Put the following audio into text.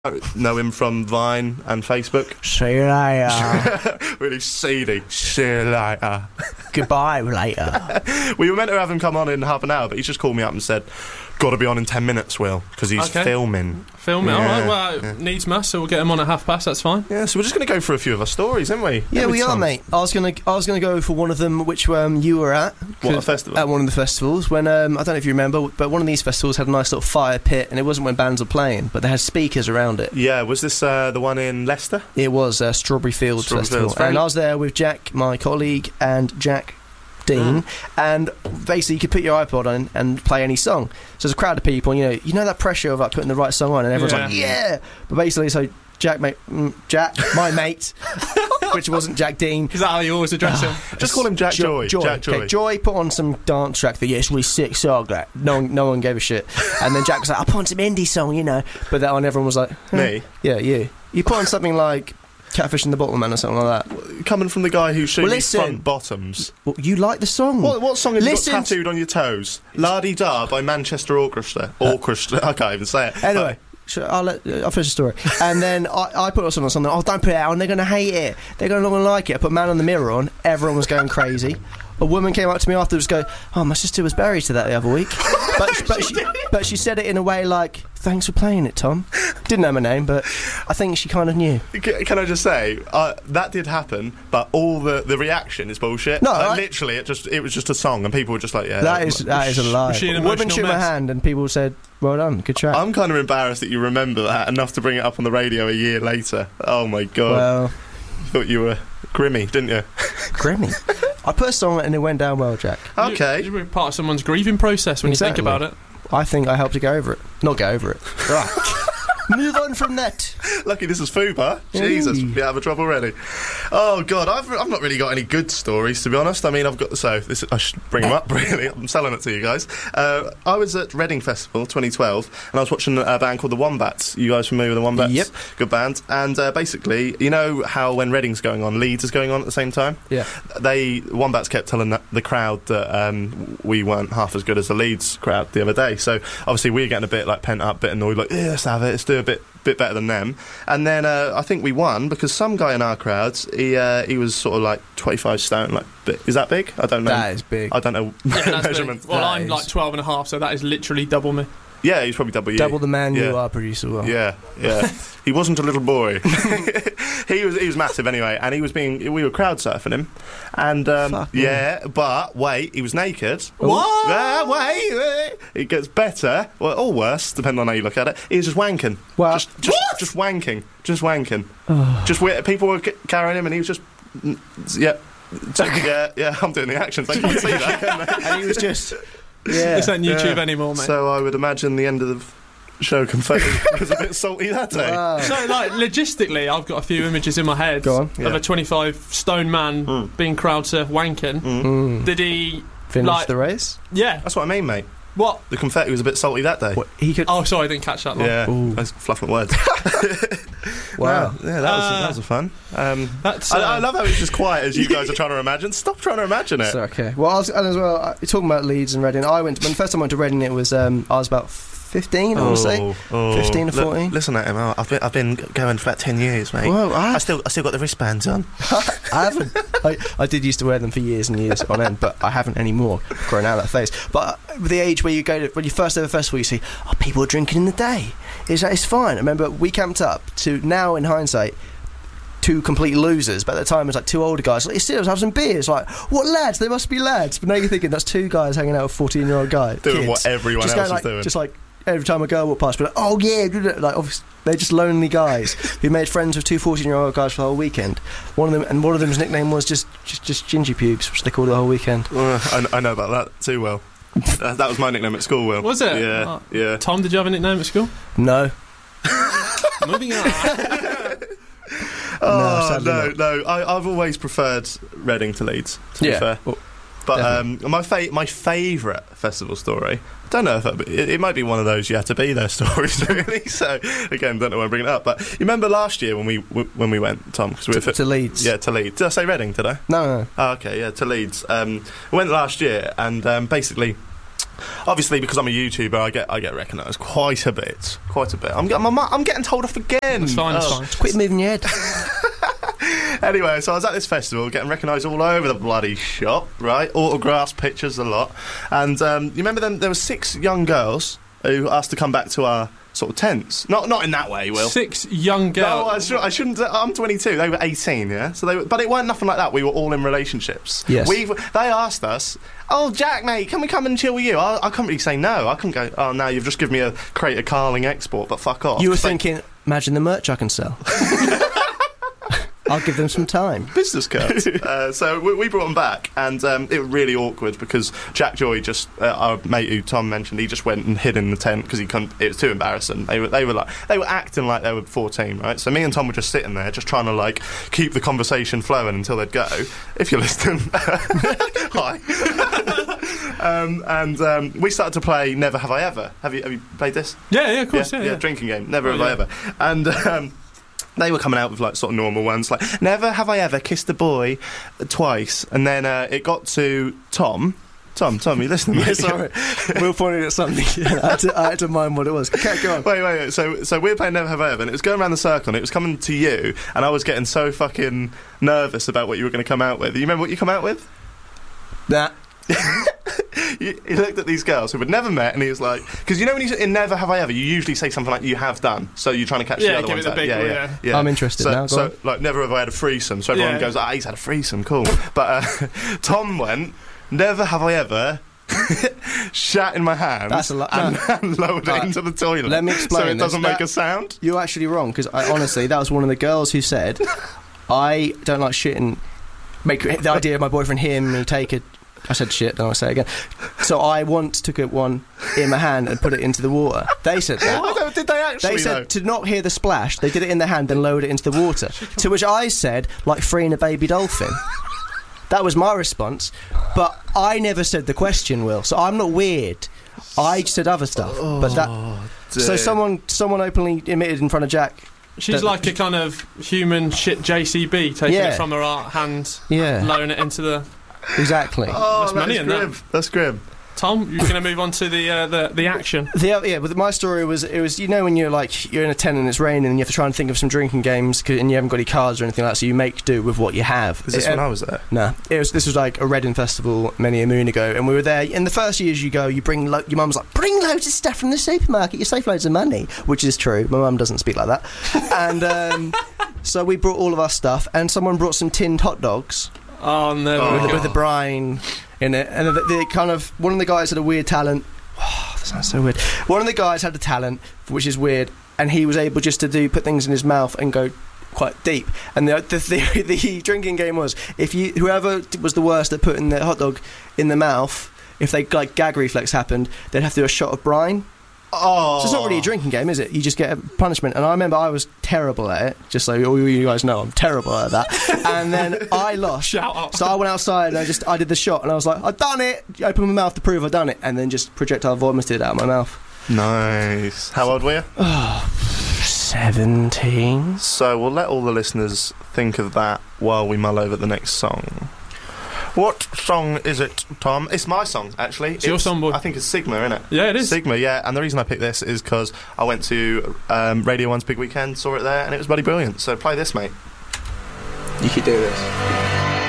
know him from Vine and Facebook. See you later. Really seedy. See you later. Goodbye later. We were meant to have him come on in half an hour, but he just called me up and said, "Got to be on in 10 minutes, Will, because he's filming." Filming, Yeah. alright, well, needs must, so we'll get him on at 5:30, that's fine. Yeah, so we're just going to go through a few of our stories, aren't we? Yeah, we are, Tom? mate. I was gonna go for one of them, which you were at. What, a festival? At one of the festivals. When I don't know if you remember, but one of these festivals had a nice little fire pit, and it wasn't when bands were playing, but they had speakers around it. Yeah, was this the one in Leicester? It was Strawberry Fields Festival, Fields. and I was there with Jack, my colleague, and Jack Dean, and basically you could put your iPod on and play any song. So there's a crowd of people, and you know that pressure of like putting the right song on, and everyone's like, yeah. But basically, so Jack, my mate, which wasn't Jack Dean. Is that how you always address him? Just call him Jack Joy. Jack Joy. Okay, Joy put on some dance track that it's really sick song. Like, no one gave a shit. And then Jack was like, I'll put on some indie song, But that one, everyone was like, Me? Yeah, you. You put on something like Catfish and the Bottleman or something like that. Coming from the guy who showed me front bottoms. Well, you like the song. What song have you got tattooed on your toes? La-Di-Da by Manchester Orchestra. I can't even say it. Anyway. I'll finish the story. And then I put on something. Oh, don't put it out on. They're going to hate it. They're going to not like it. I put Man on the Mirror on. Everyone was going crazy. A woman came up to me afterwards, go, "Oh, my sister was buried to that the other week," but she said it in a way like, "Thanks for playing it, Tom." Didn't know my name, but I think she kind of knew. Can I just say that did happen, but all the reaction is bullshit. No, literally, it was just a song, and people were just like, "Yeah, that is a lie." A woman shook my hand, and people said, "Well done, good track." I'm kind of embarrassed that you remember that enough to bring it up on the radio a year later. Oh my god! Well, thought you were Grimmy, didn't you? Grimmy. I put a song on it and it went down well, Jack. Okay. You're part of someone's grieving process when you think about it. I think I helped to get over it. Not get over it. Right. Move on from that. Lucky this is Fuba. Jesus, we have a trouble already. Oh god, I've not really got any good stories, to be honest. I mean, I should bring them up. Really, I'm selling it to you guys. I was at Reading Festival 2012, and I was watching a band called the Wombats. You guys familiar with the Wombats? Yep. Good band. And basically, you know how when Reading's going on, Leeds is going on at the same time. Yeah. Wombats kept telling the crowd that we weren't half as good as the Leeds crowd the other day. So obviously we were getting a bit like pent up, bit annoyed, like, yeah, let's have it. Let's do a bit better than them. And then I think we won because some guy in our crowds, he was sort of like 25 stone. Like, is that big? I don't know. That is big. I don't know measurements. Well, I'm like 12 and a half, so that is literally double me. Yeah, he's probably double you. Double the man you are, producer Will. Yeah. He wasn't a little boy. he was massive anyway, and we were crowd surfing him, and but wait, he was naked. What? Wait, it gets better, well, or worse, depending on how you look at it. He was just wanking. Well, just wanking. People were carrying him, and he was just, yeah, I'm doing the actions. I can't see that, can I? And he was just. Yeah. It's not YouTube anymore, mate. So I would imagine the end of the show confetti was a bit salty that day. Wow. So, like, logistically, I've got a few images in my head of a 25 stone man being crowd surf wanking. Did he finish the race? Yeah. That's what I mean, mate. What? The confetti was a bit salty that day. What, he could. Oh, sorry, I didn't catch that one. Yeah, that's fluffing words. Wow. Yeah, that was fun. I love how he's just quiet as you guys are trying to imagine. Stop trying to imagine it. It's okay. Well, talking about Leeds and Reading, when the first time I went to Reading, it was I was about 15, I want to say. 15 or 14. Listen at him. I've been going for about 10 years, mate. Well, I still got the wristbands on. I haven't. I did used to wear them for years and years on end, but I haven't anymore. Growing out of that phase. But the age where when you first ever festival, you see, people are drinking in the day. It's fine. I remember we camped up to, now in hindsight, 2 complete losers, but at the time it was like 2 older guys. Like, serious, have some beers. Like, what lads? They must be lads. But now you're thinking that's 2 guys hanging out with 14-year-old guy doing kids. What everyone else is doing. Just like every time a girl walked past, but like, oh yeah, like obviously they're just lonely guys who made friends with 2 14-year-old guys for the whole weekend. One of them's nickname was just Gingy Pubes, which they called the whole weekend. I know about that too well. That was my nickname at school, Will. Was it? Yeah, yeah. Tom, did you have a nickname at school? No. Moving on. No. I've always preferred Reading to Leeds, to be fair. Well, but my favourite festival story, I don't know if it might be one of those you had to be there stories, really. So again, don't know why I'm bringing it up. But you remember last year when we went, Tom? Cause we were to Leeds. Yeah, to Leeds. Did I say Reading? Did I? No. Oh, okay, yeah, to Leeds. We went last year, and basically, Obviously, because I'm a YouTuber, I get recognised quite a bit. I'm getting told off again. It's fine. Quit moving your head. Anyway, so I was at this festival, getting recognised all over the bloody shop, right? Autographs, pictures, a lot. And you remember them? There were 6 young girls who asked to come back to our sort of tents. Not in that way, Will. 6 young girls. No, I shouldn't. I'm 22. They were 18. Yeah. So but it weren't nothing like that. We were all in relationships. Yes. They asked us, "Oh, Jack, mate, can we come and chill with you?" I couldn't really say no. I couldn't go, "Oh, no, you've just given me a crate of Carling Export, but fuck off." You were thinking, imagine the merch I can sell. I'll give them some time. Business cards. So we brought them back, and it was really awkward because Jack Joy, just our mate who Tom mentioned, he just went and hid in the tent because he couldn't. It was too embarrassing. They were acting like they were 14, right? So me and Tom were just sitting there, just trying to keep the conversation flowing until they'd go. If you're listening, hi. And we started to play Never Have I Ever. Have you played this? Yeah, of course. Yeah. Drinking game. Never Have I Ever. And they were coming out with sort of normal ones, like never have I ever kissed a boy twice, and then it got to Tom, you listening? Yeah, sorry. Will pointed at something. I had to mind what it was. Okay, go on. Wait. So we were playing Never Have I Ever, and it was going around the circle, and it was coming to you, and I was getting so fucking nervous about what you were going to come out with. You remember what you come out with? Nah. He looked at these girls who had never met, and he was like, because you know when in Never Have I Ever, you usually say something like "you have done," so you're trying to catch the other ones. Yeah. I'm interested now. So Never Have I had a threesome. So everyone goes, he's had a threesome, cool. But Tom went, Never have I ever shat in my hands and lowered it into the toilet. Let me explain. So it doesn't make a sound. You're actually wrong, because honestly, that was one of the girls who said, "I don't like shitting." Make the idea of my boyfriend hearing me take it. I said shit, then I'll say it again. So I once took one in my hand and put it into the water. They said that. Did they actually? They said to not hear the splash, they did it in their hand and lowered it into the water. To which I said, like freeing a baby dolphin. That was my response. But I never said the question, Will. So I'm not weird. I said other stuff. So someone openly admitted in front of Jack. She's like a kind of human shit JCB, taking it from her hand, lowering it into the... Exactly. Oh, that's grim. That's grim. Tom, you're going to move on to the action. But my story was, when you're in a tent and it's raining and you have to try and think of some drinking games and you haven't got any cards or anything like that, so you make do with what you have. Is this when I was there? No. This was like a Reading festival many a moon ago, and we were there. In the first years you go, you bring your mum's like, bring loads of stuff from the supermarket, you save loads of money, which is true. My mum doesn't speak like that. And so we brought all of our stuff, and someone brought some tinned hot dogs. Oh no! With the brine in it, and the kind of one of the guys had a weird talent. Oh, that sounds so weird. One of the guys had a talent, which is weird, and he was able just to put things in his mouth and go quite deep. And the drinking game was, whoever was the worst at putting the hot dog in the mouth, if they gag reflex happened, they'd have to do a shot of brine. Oh. So it's not really a drinking game, is it? You just get a punishment. And I remember I was terrible at it, just so all you guys know, I'm terrible at that. And then I lost. Shout out. So I went outside and I did the shot, and I was like, I've done it! I opened my mouth to prove I've done it, and then just projectile vomited out of my mouth. Nice. How old were you? 17. So we'll let all the listeners think of that while we mull over the next song. What song is it, Tom? It's my song, actually. It's your song, boy. I think it's Sigma, isn't it? Yeah, it is. Sigma, yeah. And the reason I picked this is because I went to Radio 1's Big Weekend, saw it there, and it was bloody brilliant. So play this, mate. You could do this.